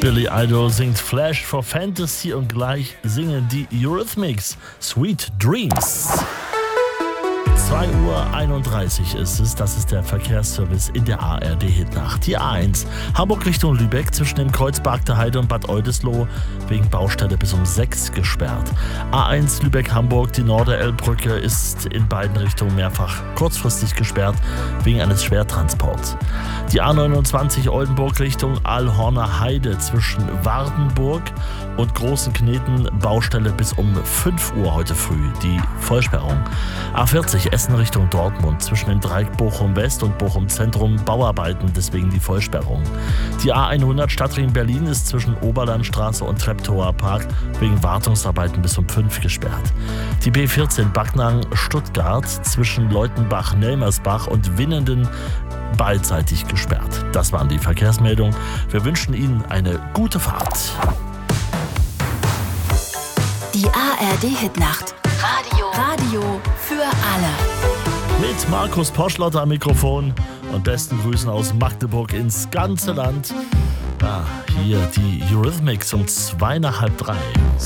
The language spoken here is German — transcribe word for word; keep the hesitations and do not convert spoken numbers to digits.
Billy Idol singt Flash for Fantasy und gleich singen die Eurythmics Sweet Dreams. zwei Uhr einunddreißig ist es, das ist der Verkehrsservice in der A R D-Hitnacht. Die A eins, Hamburg Richtung Lübeck zwischen dem Kreuz Bargter Heide und Bad Oldesloe wegen Baustelle bis um sechs gesperrt. A eins Lübeck-Hamburg, die Norder-Elbbrücke ist in beiden Richtungen mehrfach kurzfristig gesperrt wegen eines Schwertransports. Die A neunundzwanzig Oldenburg Richtung Alhorner Heide zwischen Wardenburg und Großen Kneten Baustelle bis um fünf Uhr heute früh, die Vollsperrung. A vierzig Essen Richtung Dortmund zwischen dem Dreieck Bochum West und Bochum Zentrum Bauarbeiten, deswegen die Vollsperrung. Die A hundert Stadtring Berlin ist zwischen Oberlandstraße und Treptower Park wegen Wartungsarbeiten bis um fünf gesperrt. Die B vierzehn Backnang Stuttgart zwischen Leutenbach-Nelmersbach und Winnenden beidseitig gesperrt. Das waren die Verkehrsmeldungen. Wir wünschen Ihnen eine gute Fahrt. Die A R D-Hitnacht. Radio. Radio für alle. Mit Markus Poschlotter am Mikrofon und besten Grüßen aus Magdeburg ins ganze Land. Ah, hier die Eurythmics um zwei nach halb drei.